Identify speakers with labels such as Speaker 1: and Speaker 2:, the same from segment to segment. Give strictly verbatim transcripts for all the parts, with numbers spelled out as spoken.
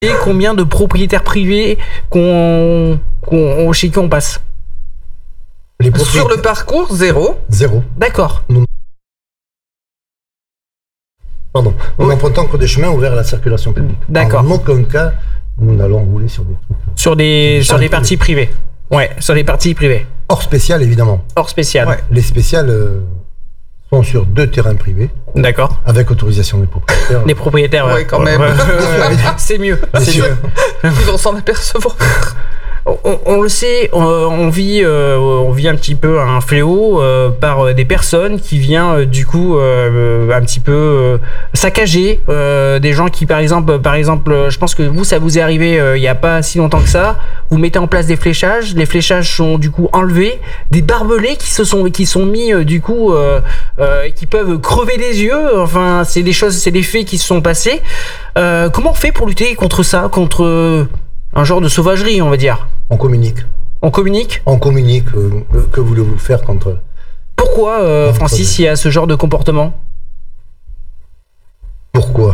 Speaker 1: Et combien de propriétaires privés qu'on, qu'on, chez qui on passe?
Speaker 2: Les
Speaker 3: Sur le parcours, zéro.
Speaker 2: Zéro.
Speaker 1: D'accord.
Speaker 2: Nous... Pardon. Nous
Speaker 1: Oui.
Speaker 2: n'empruntons que des chemins ouverts à la circulation publique.
Speaker 1: D'accord.
Speaker 2: En aucun cas, nous n'allons rouler sur des trucs.
Speaker 1: Sur des, sur des parties privées. Ouais, sur des parties privées.
Speaker 2: Hors spécial, évidemment.
Speaker 1: Hors spécial.
Speaker 3: Ouais.
Speaker 2: Les spéciales euh, sont sur deux terrains privés,
Speaker 1: D'accord.
Speaker 2: avec autorisation des propriétaires.
Speaker 1: Les propriétaires.
Speaker 3: Ouais, quand même.
Speaker 1: C'est mieux.
Speaker 2: Bien
Speaker 1: C'est
Speaker 2: sûr.
Speaker 1: mieux.
Speaker 3: Ils vont s'en apercevoir.
Speaker 1: On, on le sait, on, on vit, euh, on vit un petit peu un fléau euh, par euh, des personnes qui viennent euh, du coup euh, un petit peu euh, saccager euh, des gens qui par exemple, par exemple, je pense que vous ça vous est arrivé euh, il y a pas si longtemps que ça. Vous mettez en place des fléchages, les fléchages sont du coup enlevés, des barbelés qui se sont qui sont mis euh, du coup euh, euh, qui peuvent crever les yeux. Enfin, c'est des choses, c'est des faits qui se sont passés. Euh, comment on fait pour lutter contre ça, contre euh, un genre de sauvagerie, on va dire?
Speaker 2: On communique.
Speaker 1: On communique?
Speaker 2: On communique. euh, que voulez-vous faire contre...
Speaker 1: Pourquoi, euh, Francis, il y a ce genre de comportement?
Speaker 2: Pourquoi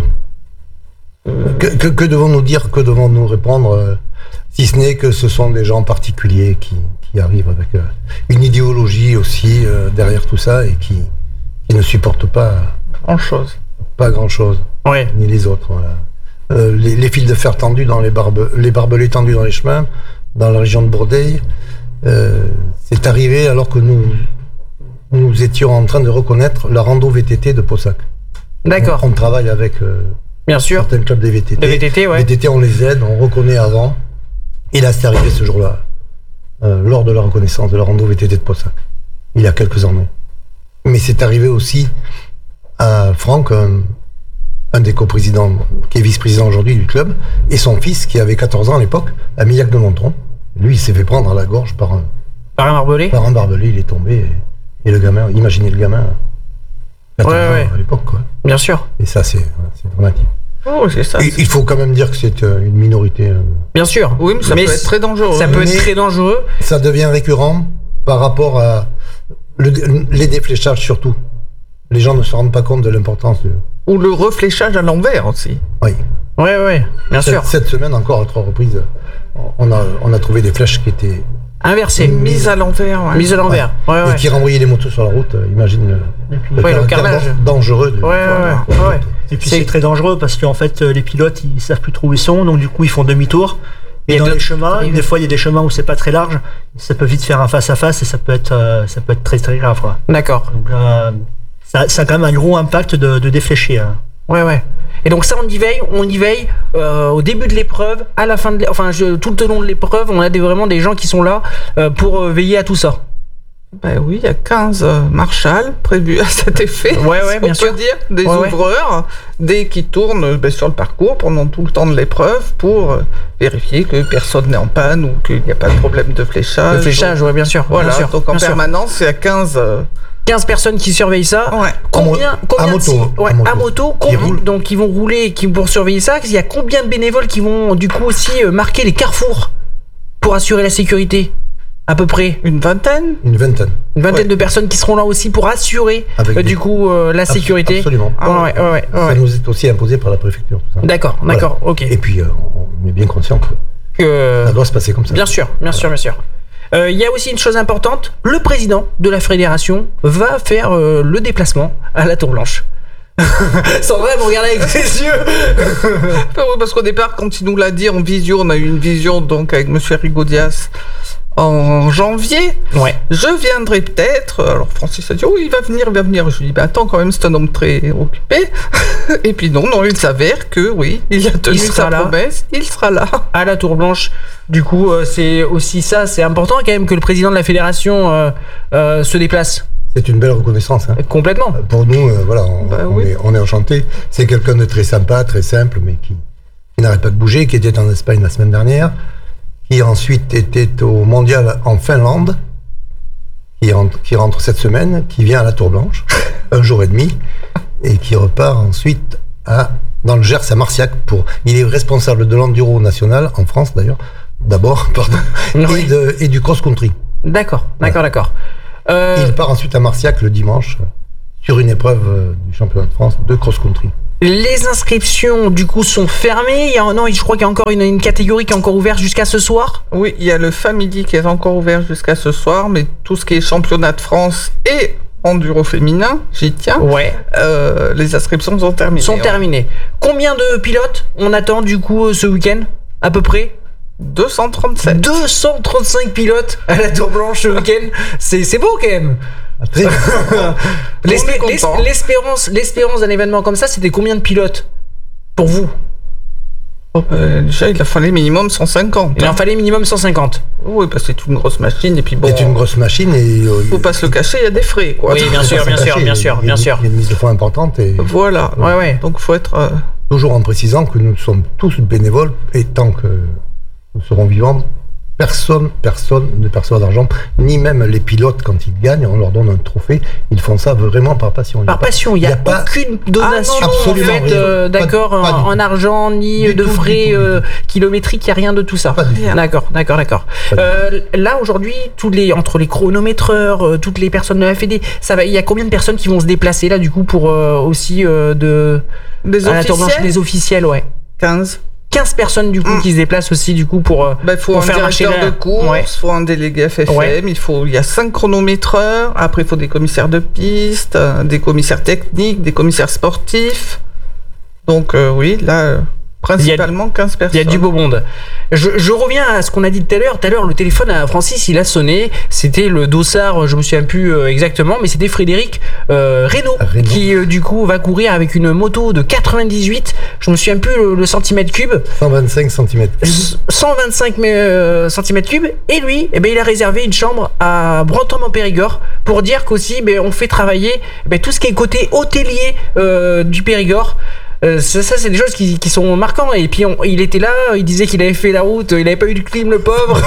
Speaker 1: euh...
Speaker 2: Que, que, que devons-nous dire? Que devons-nous répondre euh, si ce n'est que ce sont des gens particuliers qui, qui arrivent avec euh, une idéologie aussi euh, derrière tout ça et qui, qui ne supportent pas
Speaker 3: Grand-chose.
Speaker 2: pas grand-chose,
Speaker 1: Ouais.
Speaker 2: ni les autres. Voilà. Euh, les, les fils de fer tendus dans les barbe, les barbelés tendus dans les chemins, dans la région de Bourdeille, euh, c'est arrivé alors que nous nous étions en train de reconnaître la rando V T T de Possac.
Speaker 1: D'accord.
Speaker 2: On, on travaille avec euh,
Speaker 1: Bien sûr.
Speaker 2: certains clubs des V T T.
Speaker 1: De V T T, ouais.
Speaker 2: V T T, on les aide, on reconnaît avant. Et là, c'est arrivé ce jour-là, euh, lors de la reconnaissance de la rando V T T de Possac, il y a quelques années. Mais c'est arrivé aussi à Franck, un, un des coprésidents, qui est vice-président aujourd'hui du club, et son fils, qui avait quatorze ans à l'époque, à Millac de Montron. Lui, il s'est fait prendre à la gorge par un,
Speaker 1: Par un barbelé?
Speaker 2: par un barbelé, il est tombé. Et, et le gamin, imaginez le gamin, quatorze
Speaker 1: Ouais,
Speaker 2: ans
Speaker 1: ouais.
Speaker 2: à l'époque, quoi.
Speaker 1: Bien sûr.
Speaker 2: Et ça, c'est, voilà, c'est dramatique.
Speaker 3: Oh, c'est ça.
Speaker 2: Et il faut quand même dire que c'est euh, une minorité. euh,
Speaker 1: Bien sûr.
Speaker 3: Oui, mais ça peut être très dangereux.
Speaker 1: Ça peut
Speaker 2: Mais-
Speaker 1: être très dangereux.
Speaker 2: Ça devient récurrent par rapport à le- les défléchages surtout. Les gens ne se rendent pas compte de l'importance de...
Speaker 3: Ou le refléchage à l'envers aussi.
Speaker 2: Oui.
Speaker 1: Ouais, ouais. Bien
Speaker 2: Cette,
Speaker 1: sûr.
Speaker 2: cette semaine encore, à trois reprises, on a, on a trouvé des flèches qui étaient...
Speaker 1: Inversé.
Speaker 3: Mise à l'envers. Ouais.
Speaker 1: Mise à l'envers. Ouais, ouais.
Speaker 2: Et qui renvoyaient les motos sur la route. euh, Imagine le,
Speaker 4: Et puis,
Speaker 2: le
Speaker 1: Ouais, le
Speaker 2: caractère
Speaker 1: carnage.
Speaker 2: dan- dangereux. De,
Speaker 1: Ouais, ouais, ouais. ouais.
Speaker 4: et puis
Speaker 1: C'est-
Speaker 4: c'est très dangereux parce qu'en fait euh, les pilotes ils savent plus trop où ils sont, donc du coup ils font demi-tour.
Speaker 1: Il y
Speaker 4: Et
Speaker 1: a
Speaker 4: dans
Speaker 1: deux-
Speaker 4: les chemins,
Speaker 1: arrive.
Speaker 4: des fois il y a des chemins où c'est pas très large, ça peut vite faire un face à face et ça peut être euh, ça peut être très très grave quoi.
Speaker 1: D'accord.
Speaker 4: Donc euh, ça, ça a quand même un gros impact de, de déflécher. Hein.
Speaker 1: Ouais, ouais. Et donc ça, on y veille, on y veille euh, au début de l'épreuve, à la fin de l'é- enfin je, tout le long de l'épreuve, on a des, vraiment des gens qui sont là euh, pour euh, veiller à tout ça.
Speaker 3: Ben oui, il y a quinze euh, marshals prévus à cet effet.
Speaker 1: Ouais, ouais,
Speaker 3: si
Speaker 1: bien
Speaker 3: on
Speaker 1: sûr.
Speaker 3: peut dire, des
Speaker 1: Ouais, ouais.
Speaker 3: ouvreurs, des qui tournent euh, ben, sur le parcours pendant tout le temps de l'épreuve pour euh, vérifier que personne n'est en panne ou qu'il n'y a pas de problème de fléchage.
Speaker 1: Le fléchage, ouais, bien sûr.
Speaker 3: Voilà,
Speaker 1: bien sûr,
Speaker 3: donc en
Speaker 1: bien sûr.
Speaker 3: permanence, il y a quinze... euh,
Speaker 1: quinze personnes qui surveillent ça.
Speaker 3: Ouais.
Speaker 1: Combien,
Speaker 2: À mo-
Speaker 1: combien
Speaker 2: à
Speaker 1: de
Speaker 2: moto,
Speaker 1: si-
Speaker 2: hein,
Speaker 1: ouais,
Speaker 2: à moto.
Speaker 1: à moto,
Speaker 2: Qui
Speaker 1: combien-
Speaker 2: roulent.
Speaker 1: donc ils vont rouler qui, pour surveiller ça. Il y a combien de bénévoles qui vont du coup aussi euh, marquer les carrefours pour assurer la sécurité? À peu près
Speaker 3: Une vingtaine.
Speaker 2: Une vingtaine.
Speaker 1: une vingtaine
Speaker 3: Ouais.
Speaker 1: de personnes qui seront là aussi pour assurer
Speaker 2: Avec
Speaker 1: euh,
Speaker 2: des-
Speaker 1: du coup euh, la
Speaker 2: Abs-
Speaker 1: sécurité.
Speaker 2: Absolument.
Speaker 1: Ouais, ouais, ouais, ouais,
Speaker 2: Ça
Speaker 1: ouais.
Speaker 2: nous est aussi imposé par la préfecture. Tout ça.
Speaker 1: D'accord,
Speaker 2: Voilà.
Speaker 1: d'accord, ok.
Speaker 2: Et puis, euh, on est bien conscient que
Speaker 1: Que-
Speaker 2: ça doit se passer comme ça.
Speaker 1: Bien sûr, bien sûr, bien sûr. Euh, Il y a aussi une chose importante, le président de la fédération va faire euh, le déplacement à la Tour Blanche. Sandra, vous regardez avec ses yeux.
Speaker 3: Ben oui, parce qu'au départ, quand il nous l'a dit en visio, on a eu une vision donc avec Monsieur Rigaudias en janvier.
Speaker 1: Ouais.
Speaker 3: Je viendrai peut-être. Alors Francis a dit, oui, il va venir, il va venir. Je lui dis, bah attends, quand même, c'est un homme très occupé. Et puis non, non, il s'avère que oui, il a tenu
Speaker 1: Il sera
Speaker 3: sa
Speaker 1: là.
Speaker 3: promesse, il sera là.
Speaker 1: À la Tour Blanche. Du coup, euh, c'est aussi ça, c'est important quand même que le président de la fédération euh, euh, se déplace
Speaker 2: C'est une belle reconnaissance. Hein.
Speaker 1: complètement.
Speaker 2: Pour nous, euh, voilà, on,
Speaker 3: Bah
Speaker 2: on
Speaker 3: oui.
Speaker 2: est, on est enchanté. C'est quelqu'un de très sympa, très simple, mais qui, qui n'arrête pas de bouger, qui était en Espagne la semaine dernière, qui ensuite était au mondial en Finlande, qui rentre, qui rentre cette semaine, qui vient à la Tour Blanche, un jour et demi, et qui repart ensuite à, dans le Gers à Marciac. Pour, il est responsable de l'enduro national, en France d'ailleurs, d'abord, pardon,
Speaker 1: Oui.
Speaker 2: et, de, et du cross-country.
Speaker 1: D'accord, d'accord, d'accord. Euh,
Speaker 2: Il part ensuite à Marciac le dimanche, euh, sur une épreuve euh, du championnat de France de cross-country.
Speaker 1: Les inscriptions, du coup, sont fermées. Il y a, non, je crois qu'il y a encore une, une catégorie qui est encore ouverte jusqu'à ce soir.
Speaker 3: Oui, il y a le Family qui est encore ouvert jusqu'à ce soir, mais tout ce qui est championnat de France et enduro féminin, j'y tiens,
Speaker 1: Ouais.
Speaker 3: euh, les inscriptions sont terminées.
Speaker 1: Sont
Speaker 3: ouais.
Speaker 1: terminées. Combien de pilotes on attend, du coup, ce week-end, à peu près?
Speaker 3: deux cent trente-sept.
Speaker 1: deux cent trente-cinq pilotes à la Tour Blanche ce week-end. C'est, c'est beau, quand même.
Speaker 2: Très-
Speaker 1: L'espé-
Speaker 3: On est content.
Speaker 1: l'es- l'espérance, l'espérance d'un événement comme ça, c'était combien de pilotes pour vous?
Speaker 3: Oh, bah, déjà, il a fallu minimum cent cinquante.
Speaker 1: Il en
Speaker 3: hein.
Speaker 1: fallait minimum cent cinquante.
Speaker 3: Oui, parce que c'est une grosse machine, et puis bon,
Speaker 2: C'est une grosse machine et euh,
Speaker 3: faut pas se le cacher, il y a des frais, quoi.
Speaker 1: Oui, bien sûr,
Speaker 2: faut pas
Speaker 1: bien
Speaker 2: s'en
Speaker 1: sûr,
Speaker 2: cacher,
Speaker 1: bien
Speaker 2: il y a-
Speaker 1: sûr,
Speaker 2: il y a
Speaker 1: bien
Speaker 2: une-
Speaker 1: sûr.
Speaker 2: Il y a une mise de fonds importante et
Speaker 3: Voilà.
Speaker 1: Ouais, ouais.
Speaker 3: Donc, faut être... euh,
Speaker 2: toujours en précisant que nous sommes tous bénévoles et tant que nous serons vivants, personne, personne ne perçoit d'argent, ni même les pilotes quand ils gagnent, on leur donne un trophée, ils font ça vraiment par passion. Il y a
Speaker 1: Par
Speaker 2: pas-
Speaker 1: passion, il n'y a,
Speaker 2: il y a pas-
Speaker 1: aucune donation
Speaker 3: Ah non,
Speaker 1: en
Speaker 2: absolument
Speaker 1: fait,
Speaker 2: rien.
Speaker 1: euh,
Speaker 2: Pas-
Speaker 1: d'accord,
Speaker 2: pas
Speaker 1: en,
Speaker 2: du tout.
Speaker 1: en argent, ni
Speaker 2: Du
Speaker 1: de
Speaker 2: tout, du
Speaker 1: frais
Speaker 2: tout, du
Speaker 1: euh,
Speaker 2: tout.
Speaker 1: kilométriques, il n'y a rien de tout ça.
Speaker 2: Pas du tout.
Speaker 1: D'accord, d'accord, d'accord.
Speaker 2: Pas du
Speaker 1: Euh, là aujourd'hui, tous les entre les chronométreurs, euh, toutes les personnes de la Fédé, ça va. Il y a combien de personnes qui vont se déplacer là du coup pour euh, aussi euh, de
Speaker 3: Des
Speaker 1: à la Tour Blanche,
Speaker 3: officiels,
Speaker 1: des officiels, ouais.
Speaker 3: quinze.
Speaker 1: quinze personnes du coup
Speaker 3: Mm.
Speaker 1: qui se déplacent aussi du coup pour. euh,
Speaker 3: Bah, il faut
Speaker 1: Pour
Speaker 3: un
Speaker 1: faire marcher
Speaker 3: directeur
Speaker 1: la-
Speaker 3: de course, il
Speaker 1: Ouais.
Speaker 3: faut un délégué F F M,
Speaker 1: Ouais.
Speaker 3: il, faut, il y a cinq chronométreurs, après il faut des commissaires de piste, euh, des commissaires techniques, des commissaires sportifs. Donc euh, oui, là, euh, principalement quinze
Speaker 1: Il
Speaker 3: personnes.
Speaker 1: y a du beau monde. Je, je reviens à ce qu'on a dit tout à l'heure. Tout à l'heure, le téléphone à Francis, il a sonné. C'était le dossard, je me souviens plus euh, exactement, mais c'était Frédéric euh, Reynaud,
Speaker 2: Reynaud.
Speaker 1: qui euh, du coup va courir avec une moto de quatre-vingt-dix-huit. Je me souviens plus le, le centimètre cube.
Speaker 2: cent vingt-cinq centimètres.
Speaker 1: cent vingt-cinq euh, centimètres cubes. Et lui, eh ben, il a réservé une chambre à Brantôme en Périgord pour dire qu'aussi, ben, on fait travailler eh ben, tout ce qui est côté hôtelier euh, du Périgord. Euh, ça, ça, c'est des choses qui, qui sont marquantes. Et puis on- il était là, il disait qu'il avait fait la route, il avait pas eu de clim, le pauvre.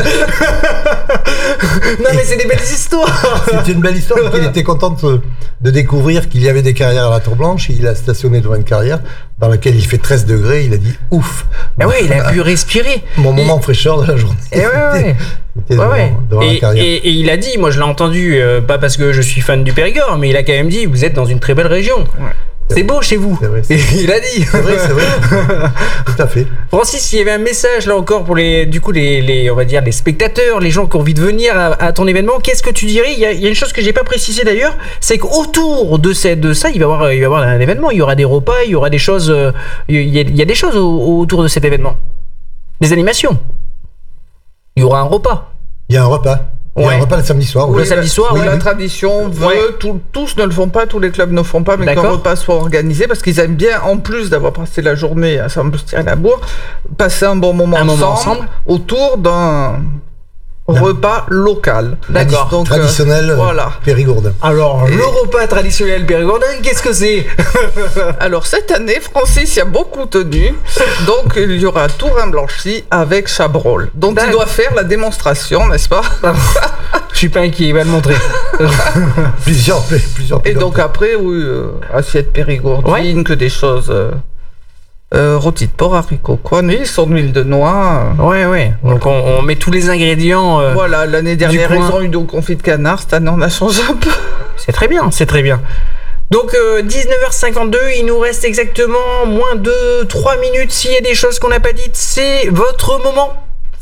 Speaker 1: Non mais c'est des belles histoires.
Speaker 2: C'est une belle histoire. Il était content de, de découvrir qu'il y avait des carrières à la Tour Blanche. Il a stationné devant une carrière dans laquelle il fait treize degrés. Il a dit ouf.
Speaker 1: Ah ouais, il a pu respirer.
Speaker 2: Mon moment fraîcheur de la journée.
Speaker 1: Et ouais, ouais.
Speaker 2: C'était
Speaker 1: Ouais,
Speaker 2: devant,
Speaker 1: ouais.
Speaker 2: devant
Speaker 1: Et,
Speaker 2: la carrière.
Speaker 1: et- et il a dit, moi je l'ai entendu, euh, pas parce que je suis fan du Périgord, mais il a quand même dit, vous êtes dans une très belle région. C'est beau chez vous.
Speaker 2: C'est vrai, c'est
Speaker 1: Et il a dit.
Speaker 2: C'est vrai, c'est vrai. Tout à fait.
Speaker 1: Francis, il y avait un message là encore pour les, du coup, les, les, on va dire les spectateurs, les gens qui ont envie de venir à, à ton événement. Qu'est-ce que tu dirais? Il y, a, il y a une chose que j'ai pas précisé d'ailleurs, c'est qu'autour de, cette, de ça, il va y avoir, il va y avoir un événement. Il y aura des repas, il y aura des choses, euh, il y a, il y a des choses au- autour de cet événement, des animations. Il y aura un repas.
Speaker 2: Il y a un repas. Il y a
Speaker 1: Ouais.
Speaker 2: un repas le samedi soir.
Speaker 1: Le
Speaker 2: oui.
Speaker 1: samedi soir,
Speaker 3: Oui,
Speaker 1: ouais.
Speaker 3: la tradition veut,
Speaker 1: Ouais.
Speaker 3: tout- tous ne le font pas, tous les clubs ne le font pas, mais qu'un
Speaker 1: D'accord.
Speaker 3: repas soit organisé, parce qu'ils aiment bien, en plus d'avoir passé la journée à se tirer la bourre, passer un bon moment,
Speaker 1: Un
Speaker 3: ensemble,
Speaker 1: moment ensemble.
Speaker 3: autour d'un repas local.
Speaker 1: D'accord.
Speaker 3: Donc, euh,
Speaker 2: Traditionnel euh,
Speaker 3: voilà.
Speaker 2: périgourdin.
Speaker 1: Alors, le repas traditionnel périgordin, qu'est-ce que c'est?
Speaker 3: Alors cette année, Francis y a beaucoup tenu, donc il y aura tourin blanchi avec chabrol. Donc il
Speaker 1: D'accord.
Speaker 3: doit faire la démonstration, n'est-ce pas?
Speaker 1: Je suis pas inquiet, il va le montrer.
Speaker 2: Plusieurs, plusieurs
Speaker 3: Et
Speaker 2: pilotes.
Speaker 3: donc après, oui, euh, assiette périgourdine,
Speaker 1: Ouais.
Speaker 3: que des choses... Euh, euh, rôti de porc, haricots, quoi, oui, sur de l'huile de noix. euh.
Speaker 1: Ouais, ouais. Donc on, on met tous les ingrédients. euh,
Speaker 3: Voilà, l'année dernière,
Speaker 1: coin.
Speaker 3: ils ont eu du confit de canard, cette année, on a changé un peu.
Speaker 1: C'est très bien, c'est très bien. Donc euh, dix-neuf heures cinquante-deux, il nous reste exactement moins de trois minutes. S'il y a des choses qu'on n'a pas dites, c'est votre moment.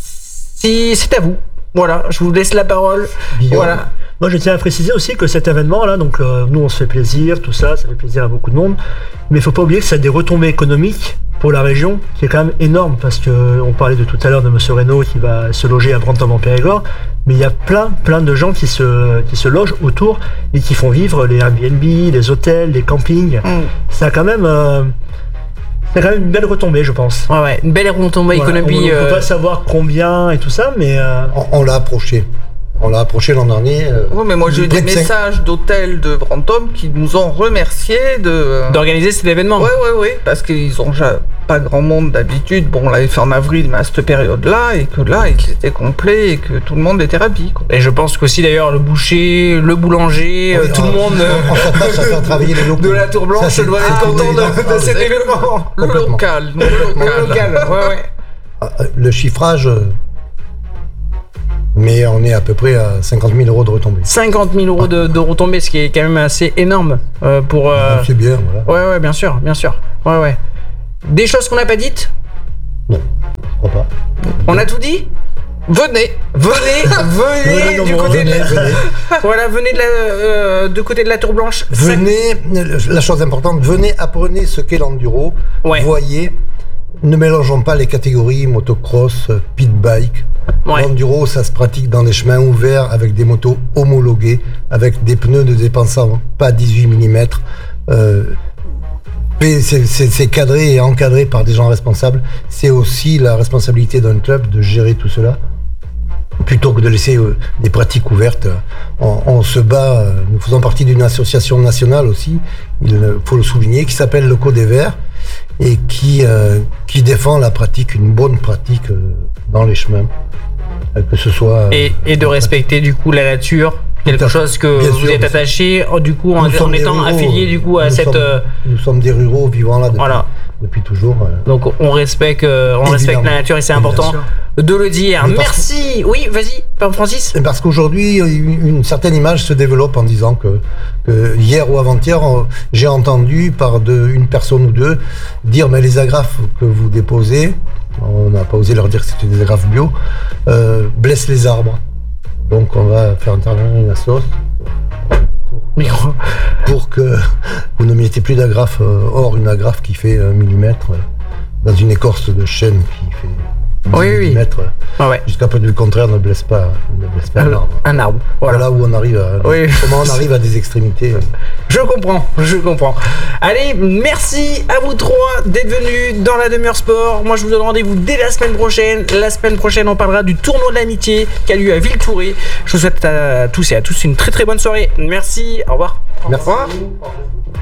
Speaker 1: Si c'est à vous. Voilà, je vous laisse la parole.
Speaker 2: Guillaume.
Speaker 1: Voilà.
Speaker 4: Moi, je tiens à préciser aussi que cet événement-là, donc euh, nous, on se fait plaisir, tout ça, ça fait plaisir à beaucoup de monde, mais il faut pas oublier que ça a des retombées économiques pour la région, qui est quand même énorme, parce que euh, on parlait de tout à l'heure de Monsieur Reynaud qui va se loger à Brantôme en Périgord, mais il y a plein, plein de gens qui se, qui se logent autour et qui font vivre les Airbnb, les hôtels, les campings. Ça a quand même, euh, c'est quand même une belle retombée, je pense.
Speaker 1: Ouais, ouais. Une belle retombée
Speaker 4: Voilà,
Speaker 1: économique.
Speaker 4: on ne
Speaker 1: euh,
Speaker 4: peut pas savoir combien et tout ça, mais euh,
Speaker 2: On, on l'a approché. On l'a approché l'an dernier. euh,
Speaker 3: Oui, mais moi j'ai eu des
Speaker 2: près de cinq-
Speaker 3: messages d'hôtels de Brantôme qui nous ont remerciés de...
Speaker 1: d'organiser cet événement.
Speaker 3: Ouais, ouais, ouais, parce qu'ils ont ja- pas grand monde d'habitude. Bon, on l'avait fait en avril, mais à cette période-là, et que là, ils étaient complets et que tout le monde était ravi, quoi.
Speaker 1: Et je pense qu'aussi d'ailleurs le boucher, le boulanger, euh,
Speaker 2: Oui,
Speaker 1: tout le
Speaker 2: on-
Speaker 1: monde
Speaker 2: On s'attache à faire travailler les locaux.
Speaker 1: de la Tour Blanche
Speaker 2: Ça, c'est-
Speaker 1: doit
Speaker 2: c'est
Speaker 1: être
Speaker 2: une
Speaker 1: content de,
Speaker 2: évidence.
Speaker 1: de cet
Speaker 3: c'est-
Speaker 1: événement.
Speaker 3: Le
Speaker 2: Complètement.
Speaker 3: local, non, le
Speaker 1: Le
Speaker 3: local.
Speaker 1: local, ouais, ouais.
Speaker 2: Ah, euh, Le chiffrage, euh, Mais on est à peu près à cinquante mille euros de retombées.
Speaker 1: cinquante mille euros de, de retombées, ce qui est quand même assez énorme euh, pour. Euh...
Speaker 2: C'est bien, voilà.
Speaker 1: Ouais, ouais, bien sûr, bien sûr. Ouais, ouais. Des choses qu'on n'a pas dites?
Speaker 2: Non, je crois pas.
Speaker 1: On a tout dit? Venez, venez, venez
Speaker 2: non,
Speaker 1: du
Speaker 2: non,
Speaker 1: côté
Speaker 2: venez,
Speaker 1: de la...
Speaker 2: venez.
Speaker 1: Voilà, venez de la, euh, du côté de la Tour Blanche.
Speaker 2: Venez, la chose importante, venez apprenez ce qu'est l'enduro.
Speaker 1: Ouais.
Speaker 2: Voyez, ne mélangeons pas les catégories motocross, pit bike.
Speaker 1: Ouais.
Speaker 2: L'enduro, ça se pratique dans des chemins ouverts avec des motos homologuées, avec des pneus ne dépensant pas dix-huit millimètres. Euh, mais c'est, c'est, c'est cadré et encadré par des gens responsables. C'est aussi la responsabilité d'un club de gérer tout cela. Plutôt que de laisser euh, des pratiques ouvertes, on, on se bat. Euh, nous faisons partie d'une association nationale aussi, il euh, faut le souligner, qui s'appelle le Code des Verts et qui, euh, qui défend la pratique, une bonne pratique euh, dans les chemins. Euh, que ce soit. Euh,
Speaker 1: et, et de respecter du coup la nature, quelque chose que
Speaker 2: Bien
Speaker 1: vous
Speaker 2: sûr,
Speaker 1: êtes attaché, du coup, en,
Speaker 2: nous
Speaker 1: en étant
Speaker 2: ruraux,
Speaker 1: affilié du coup à
Speaker 2: nous
Speaker 1: cette.
Speaker 2: Sommes,
Speaker 1: euh,
Speaker 2: nous sommes des ruraux vivant là depuis,
Speaker 1: voilà.
Speaker 2: depuis toujours. Euh.
Speaker 1: Donc on respecte, euh, on respecte la nature et c'est important de le dire.
Speaker 2: Mais
Speaker 1: Merci. Oui, vas-y, Francis.
Speaker 2: Parce qu'aujourd'hui, une certaine image se développe en disant que, que hier ou avant-hier, j'ai entendu par de, une personne ou deux dire mais les agrafes que vous déposez, on n'a pas osé leur dire que c'était des agrafes bio, euh, blessent les arbres. Donc on va faire intervenir une assoce pour, pour que vous ne mettez plus d'agrafes, euh, or une agrafe qui fait un millimètre dans une écorce de chêne qui fait
Speaker 1: oui, oui.
Speaker 2: mètres,
Speaker 1: ah ouais.
Speaker 2: Jusqu'à peu du contraire, ne blesse pas, ne blesse pas un arbre.
Speaker 1: Un arbre. Voilà.
Speaker 2: Voilà où on arrive à,
Speaker 1: oui.
Speaker 2: comment on arrive à des extrémités.
Speaker 1: Je comprends, je comprends. Allez, merci à vous trois d'être venus dans la demi-heure sport. Moi, je vous donne rendez-vous dès la semaine prochaine. La semaine prochaine, on parlera du tournoi de l'amitié qui a lieu à Villetouré. Je vous souhaite à tous et à tous une très très bonne soirée. Merci, au revoir.
Speaker 2: Merci.
Speaker 1: Au revoir.